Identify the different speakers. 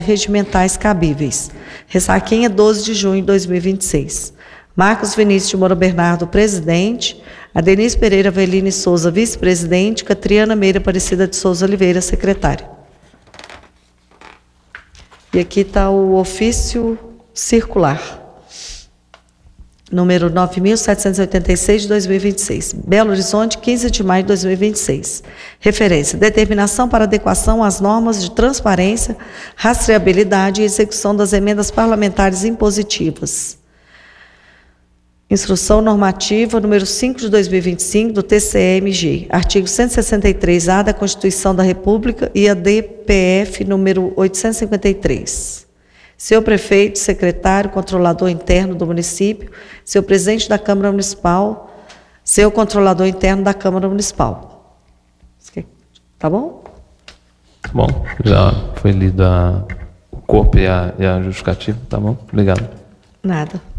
Speaker 1: regimentais cabíveis. Ressaquinha, 12 de junho de 2026. Marcos Vinícius de Moura Bernardo, presidente. Adenise Pereira Aveline Souza, vice-presidente. Catriana Meira Aparecida de Souza Oliveira, secretária. E aqui está o ofício circular, número 9.786 de 2026. Belo Horizonte, 15 de maio de 2026. Referência: determinação para adequação às normas de transparência, rastreabilidade e execução das emendas parlamentares impositivas. Instrução normativa número 5 de 2025 do TCE-MG, artigo 163-A da Constituição da República e a DPF número 853. Seu prefeito, secretário, controlador interno do município, seu presidente da Câmara Municipal, seu controlador interno da Câmara Municipal. Tá bom?
Speaker 2: Bom, já foi lido o corpo e a justificativa, tá bom? Obrigado.
Speaker 1: Nada.